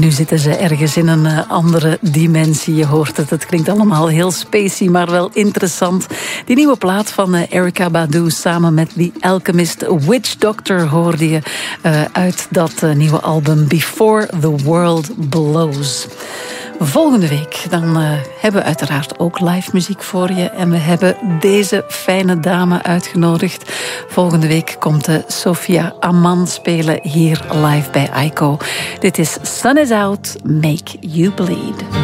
nu zitten ze ergens in een andere dimensie. Je hoort het, het klinkt allemaal heel spacey, maar wel interessant. Die nieuwe plaat van Erykah Badu samen met The Alchemist, Witch Doctor, hoorde je uit dat nieuwe album Before the World Blows. Volgende week dan hebben we uiteraard ook live muziek voor je. En we hebben deze fijne dame uitgenodigd. Volgende week komt Sophia Amman spelen hier live bij Aiko. Dit is Sun is Out, Make You Bleed.